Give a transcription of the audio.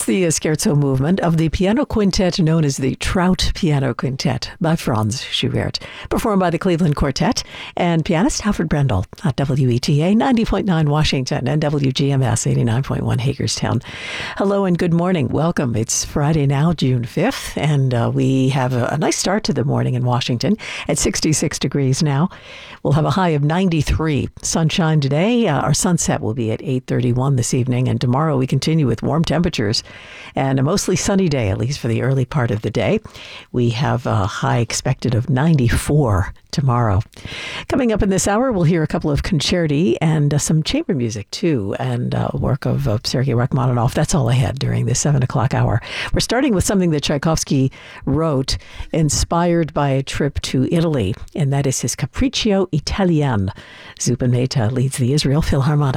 That's the scherzo movement of the piano quintet known as the Trout Piano Quintet by Franz Schubert, performed by the Cleveland Quartet and pianist Alfred Brendel at WETA 90.9 Washington and WGMS 89.1 Hagerstown. Hello and good morning. Welcome. It's Friday now, June 5th, and we have a nice start to the morning in Washington at 66 degrees now. We'll have a high of 93. Sunshine today. Our sunset will be at 8:31 this evening, and tomorrow we continue with warm temperatures and a mostly sunny day, at least for the early part of the day. We have a high expected of 94 tomorrow. Coming up in this hour, we'll hear a couple of concerti and some chamber music, too, and work of Sergei Rachmaninoff. That's all ahead during the 7 o'clock hour. We're starting with something that Tchaikovsky wrote, inspired by a trip to Italy, and that is his Capriccio Italien. Zubin Mehta leads the Israel Philharmonic.